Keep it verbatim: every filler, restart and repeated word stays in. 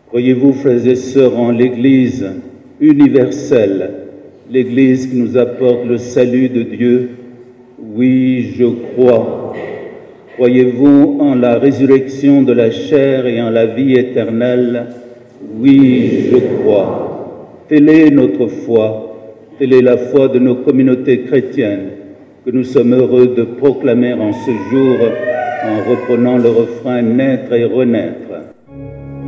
Croyez-vous, frères et sœurs, en l'Église universelle, l'Église qui nous apporte le salut de Dieu? Oui, je crois. Croyez-vous en la résurrection de la chair et en la vie éternelle? Oui, je crois. Telle est notre foi, telle est la foi de nos communautés chrétiennes, que nous sommes heureux de proclamer en ce jour en reprenant le refrain « Naître et renaître ».